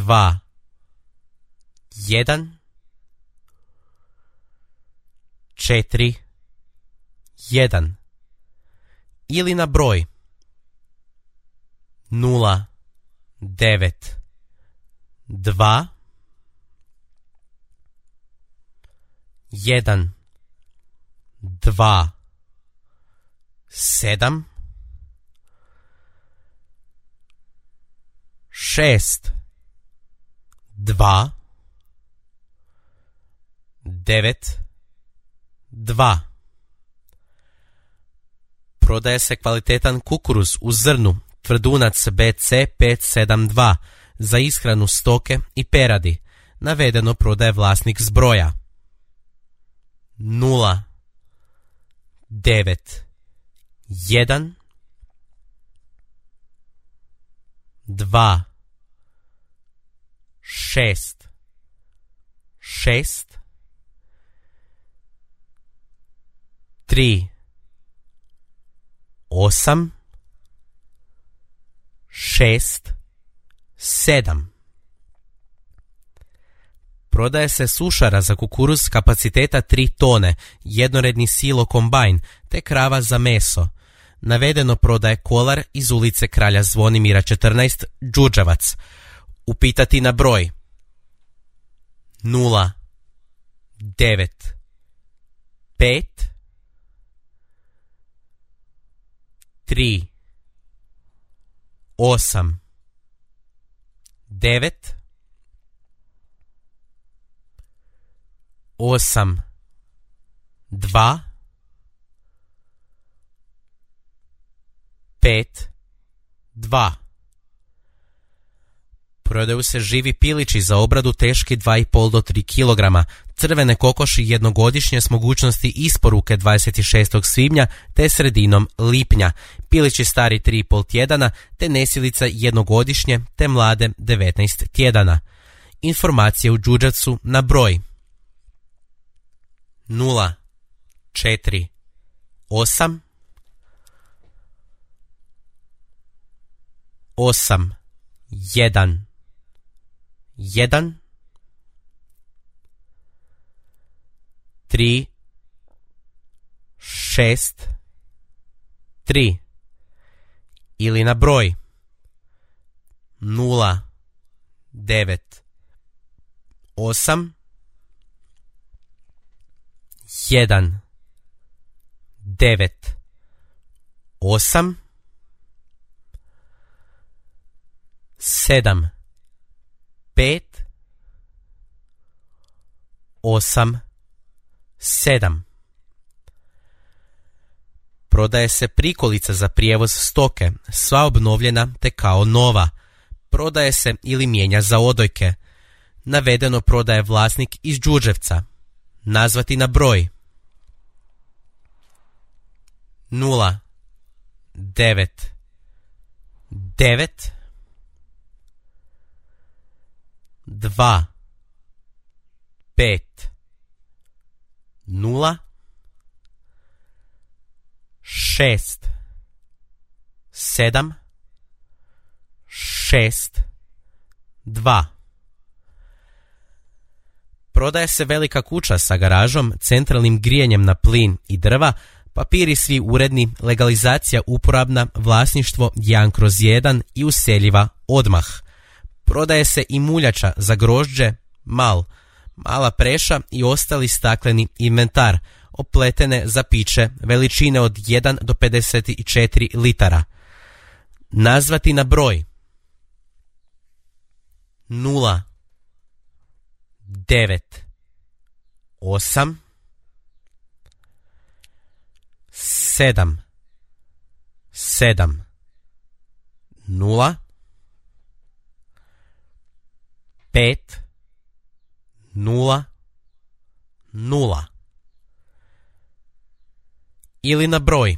2 1 4 1 ili na broj 0 9 2 1 2 7 6 2 9 2. Prodaje se kvalitetan kukuruz u zrnu Tvrdunac BC 572 za ishranu stoke i peradi. Navedeno prodaje vlasnik zbroja 0 9 1 2 6 6 3 8 6 7. Prodaje se sušara za kukuruz kapaciteta 3 tone, jednoredni silo kombajn te krava za meso. Navedeno prodaje kolar iz ulice Kralja Zvonimira 14, Đurđevac. Upitati na broj 0 9 5 3 8 9 8 2 5 2. Prodaju se živi pilići za obradu teški 2,5 do 3 kg, crvene kokoši jednogodišnje s mogućnosti isporuke 26. svibnja te sredinom lipnja, pilići stari 3,5 tjedana te nesilica jednogodišnje te mlade 19 tjedana. Informacije u Đurđevcu na broj 0 4 8 8 1 1 3 6 3 ili na broj 0 9 8 1 9 8 7 5 8 7. Prodaje se prikolica za prijevoz stoke, sva obnovljena te kao nova. Prodaje se ili mijenja za odojke. Navedeno prodaje vlasnik iz Đurđevca. Nazvati na broj 0 9 9 2 5 0 6 7 6 2. Prodaje se velika kuća sa garažom, centralnim grijanjem na plin i drva, papiri svi uredni, legalizacija uporabna, vlasništvo 1/1 i useljiva odmah. Prodaje se i muljača za grožđe, mala preša i ostali stakleni inventar, opletene za piće veličine od 1 do 54 litara. Nazvati na broj 0 9 8 7 7 0 5 0 0 ili na broj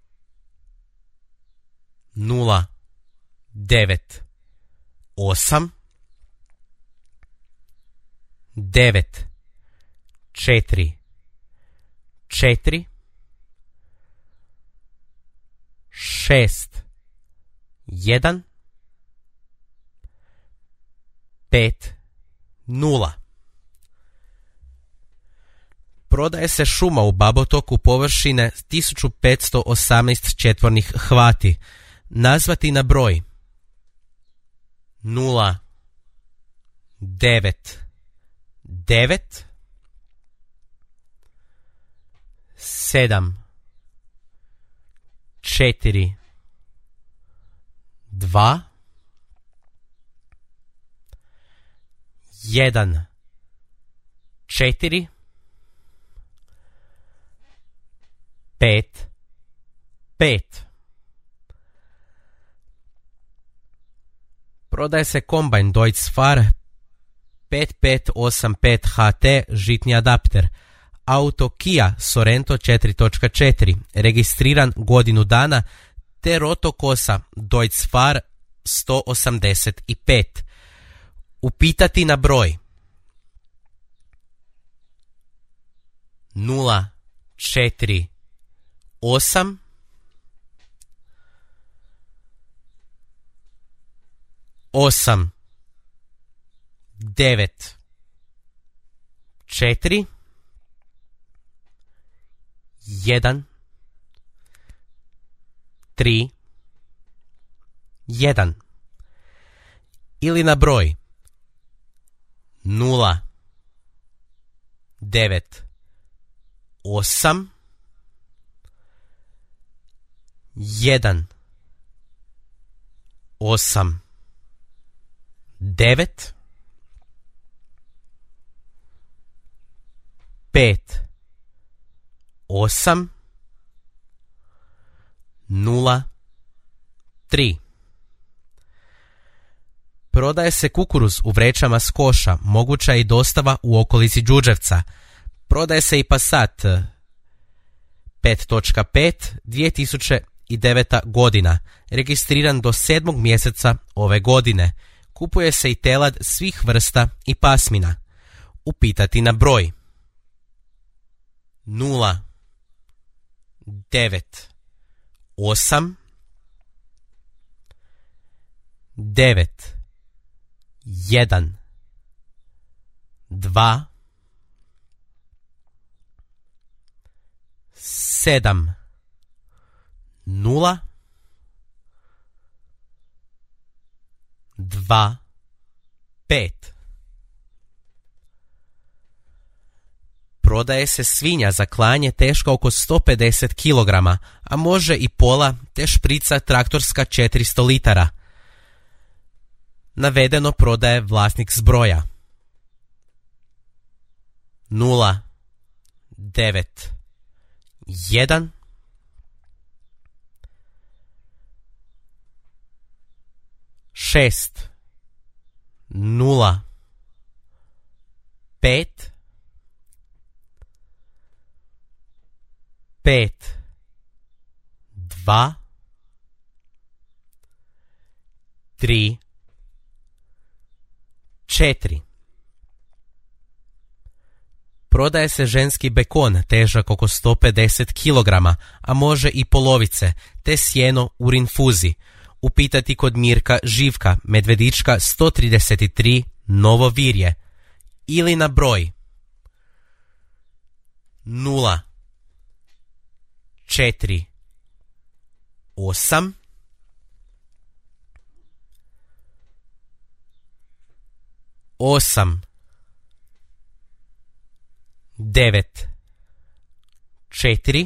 0 9 8 9 4 4 6 1 0. Prodaje se šuma u Babotoku površine 1518 četvornih hvati. Nazvati na broj 0 9 9 7 4 2 1 4 5 5. Prodaje se kombajn Deutz Fahr 5585 HT žitni adapter. Auto Kia Sorento 4.4 registriran godinu dana te rotokosa Deutz Fahr 185. Upitati na broj 0 4 8 8 9 4 1 3 1 ili na broj 0 9 8 1 8 9 5 8 0 3. Prodaje se kukuruz u vrećama s koša, moguća je i dostava u okolici Đurđevca. Prodaje se i Passat 5.5 2009. godina, registriran do 7. mjeseca ove godine. Kupuje se i telad svih vrsta i pasmina. Upitati na broj 0 9 8 9 1 2 7 0 2 5. Prodaje se svinja za klanje teška oko 150 kg, a može i pola, te šprica traktorska 400 litara. Navedeno prodaje vlasnik zbroja 0 9 1 6 0 5 5 2 3 4. Prodaje se ženski bekon težak oko 150 kg, a može i polovice, te sjeno u rinfuzi. Upitati kod Mirka Živka, Medvedička 133, Novo Virje. Ili na broj 0 4 8 8 9 4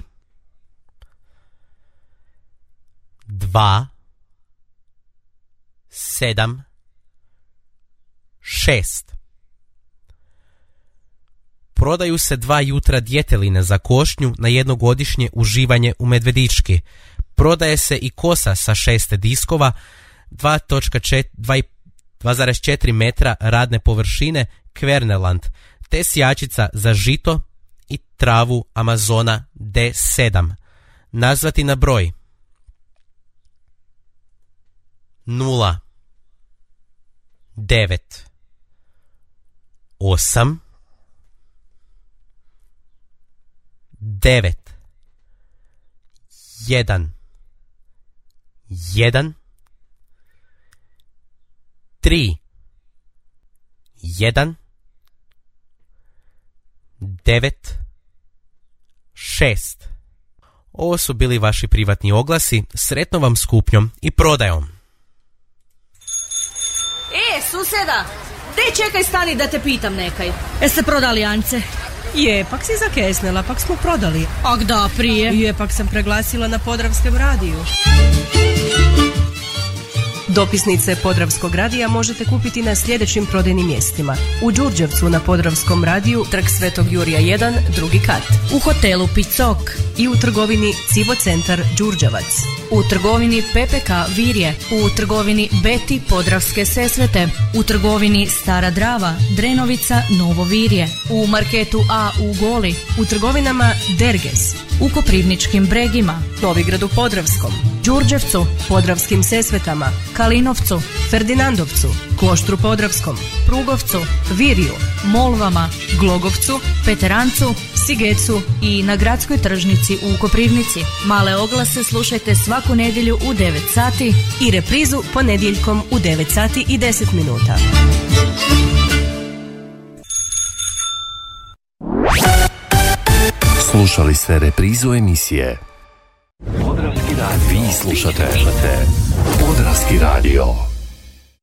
2 7 6. Prodaju se 2 jutra djeteline za košnju na jednogodišnje uživanje u Medvedički. Prodaje se i kosa sa 6 diskova, 2,4 metra radne površine Kverneland, te sjačica za žito i travu Amazona D7. Nazvati na broj 0 9 8 9 1 1 3 1 9 6. Ovo su bili vaši privatni oglasi. Sretno vam s kupnjom i prodajom. Suseda, dej čekaj stani da te pitam nekaj. Jeste prodali Ance? Je, pak si zakesnela, pak smo prodali. Ak da, prije. Je, pak sam preglasila na Podravskom radiju. Dopisnice Podravskog radija možete kupiti na sljedećim prodajnim mjestima: u Đurđevcu na Podravskom radiju, Trg Svetog Jurija 1, drugi kat; u hotelu Picok i u trgovini Civo centar Đurđevac; u trgovini PPK Virje, u trgovini Beti Podravske Sesvete, u trgovini Stara Drava, Drenovica, Novo Virje, u marketu A u Goli, u trgovinama Derges, u Koprivničkim Bregima, Novigradu Podravskom, Đurđevcu, Podravskim Sesvetama, Kalinovcu, Ferdinandovcu, Kloštru Podravskom, Prugovcu, Virju, Molvama, Glogovcu, Peterancu, Sigecu i na Gradskoj tržnici u Koprivnici. Male oglase slušajte svaku nedjelju u 9 sati i reprizu ponedjeljkom u 9 sati i 10 minuta. Slušali ste reprizu emisije Podravski radio. Vi slušate Podravski radio.